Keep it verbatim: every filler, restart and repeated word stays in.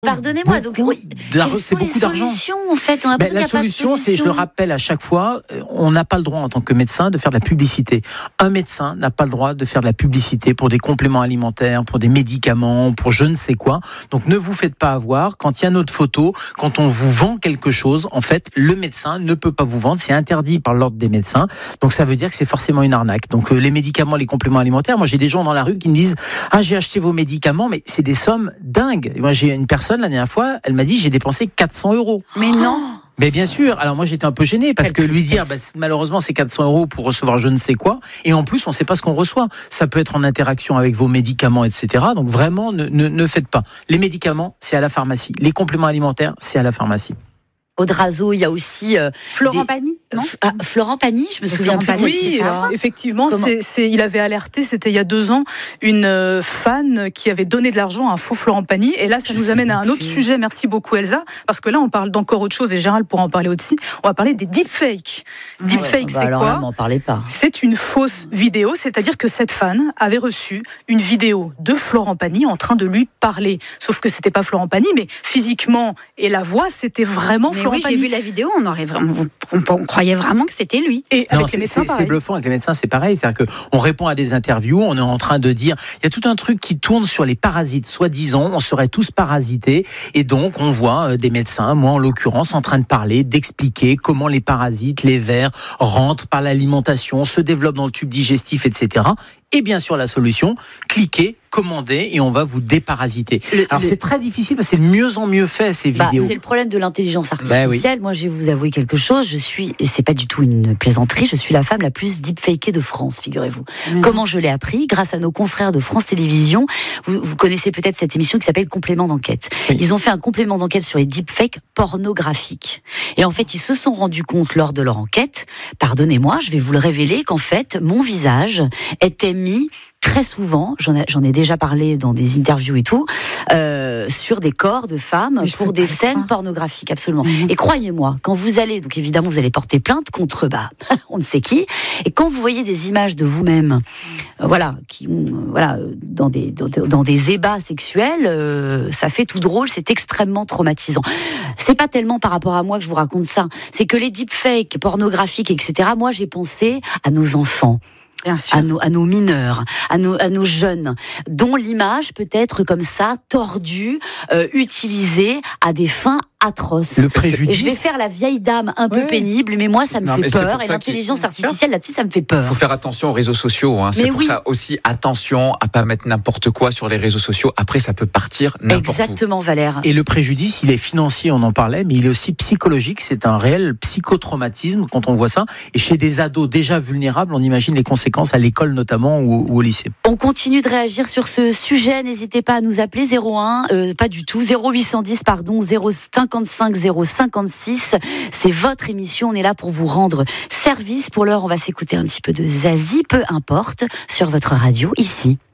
Pardonnez-moi, donc oui, quelles sont les solutions en fait? On a ben, la solution, c'est, je le rappelle à chaque fois, on n'a pas le droit en tant que médecin de faire de la publicité. Un médecin n'a pas le droit de faire de la publicité pour des compléments alimentaires, pour des médicaments, pour je ne sais quoi. Donc ne vous faites pas avoir. Quand il y a notre photo, quand on vous vend quelque chose, en fait, le médecin ne peut pas vous vendre. C'est interdit par l'ordre des médecins. Donc ça veut dire que c'est forcément une arnaque. Donc euh, les médicaments, les compléments alimentaires, moi j'ai des gens dans la rue qui me disent « Ah, j'ai acheté vos médicaments », mais c'est des sommes dingues. Moi j'ai une personne la dernière fois, elle m'a dit j'ai dépensé quatre cents euros. Mais non. Mais bien sûr. Alors moi j'étais un peu gêné parce Quelle que lui dire bah, malheureusement c'est quatre cents euros pour recevoir je ne sais quoi et en plus on ne sait pas ce qu'on reçoit. Ça peut être en interaction avec vos médicaments, et cetera. Donc vraiment ne, ne, ne faites pas. Les médicaments c'est à la pharmacie. Les compléments alimentaires c'est à la pharmacie. Audrazo, il y a aussi euh, Florent des... Pagny, non ah, Florent Pagny, je me souviens plus de cette oui, histoire. effectivement, c'est, c'est, il avait alerté, c'était il y a deux ans, une euh, fan qui avait donné de l'argent à un faux Florent Pagny. Et là, ça je nous amène à un autre plus. sujet. Merci beaucoup, Elsa, parce que là, on parle d'encore autre chose et Gérald pourra en parler aussi. On va parler des deepfakes. Ouais, Deepfakes, bah c'est alors quoi là, m'en parlez pas. C'est une fausse vidéo, c'est-à-dire que cette fan avait reçu une vidéo de Florent Pagny en train de lui parler. Sauf que c'était pas Florent Pagny, mais physiquement et la voix, c'était vraiment mais Florent oui, Pagny. J'ai vu la vidéo, on aurait vraiment, on, on croyait vraiment que c'était lui. Et non, avec c'est, les médecins, c'est, c'est bluffant avec les médecins, c'est pareil. C'est-à-dire qu'on répond à des interviews, on est en train de dire, il y a tout un truc qui tourne sur les parasites. Soi-disant, on serait tous parasités. Et donc, on voit des médecins, moi en l'occurrence, en train de parler, d'expliquer comment les parasites, les vers, rentrent par l'alimentation, se développent dans le tube digestif, et cetera. Et bien sûr, la solution, cliquez, commandez et on va vous déparasiter. Le, Alors, le... c'est très difficile parce que c'est de mieux en mieux fait, ces bah, vidéos. C'est le problème de l'intelligence artificielle. Bah, oui. Moi, je vais vous avouer quelque chose. Je suis, et c'est pas du tout une plaisanterie, je suis la femme la plus deepfakée de France, figurez-vous. Mmh. Comment je l'ai appris? Grâce à nos confrères de France Télévisions. Vous, vous connaissez peut-être cette émission qui s'appelle Complément d'enquête. Oui. Ils ont fait un complément d'enquête sur les deepfakes pornographiques. Et en fait, ils se sont rendus compte lors de leur enquête, pardonnez-moi, je vais vous le révéler, qu'en fait, mon visage était mis très souvent, j'en ai, j'en ai déjà parlé dans des interviews et tout, euh, sur des corps de femmes pour des scènes pornographiques, absolument. Mmh. Et croyez-moi, quand vous allez, donc évidemment vous allez porter plainte contre, bah, on ne sait qui, et quand vous voyez des images de vous-même, euh, voilà, qui, euh, voilà, dans des, dans, dans des ébats sexuels, euh, ça fait tout drôle, c'est extrêmement traumatisant. C'est pas tellement par rapport à moi que je vous raconte ça, c'est que les deepfakes pornographiques, et cetera, moi j'ai pensé à nos enfants. Bien sûr. À nos, à nos mineurs, à nos, à nos jeunes, dont l'image peut être comme ça, tordue, euh, utilisée à des fins atroces. Le préjudice. Et je vais faire la vieille dame un peu ouais. pénible, mais moi ça me non, fait peur. Et l'intelligence artificielle là-dessus, ça me fait peur. Il faut faire attention aux réseaux sociaux. Hein. C'est mais pour oui. ça aussi attention à pas mettre n'importe quoi sur les réseaux sociaux. Après, ça peut partir n'importe où. Exactement, Valère. Et le préjudice, il est financier, on en parlait, mais il est aussi psychologique. C'est un réel psychotraumatisme quand on voit ça. Et chez des ados déjà vulnérables, on imagine les conséquences à l'école notamment ou, ou au lycée. On continue de réagir sur ce sujet. N'hésitez pas à nous appeler zéro un, euh, pas du tout, zéro huit cent dix, pardon, zéro cinquante-cinq zéro cinquante-six. C'est votre émission. On est là pour vous rendre service. Pour l'heure, on va s'écouter un petit peu de Zazie, peu importe, sur votre radio ici.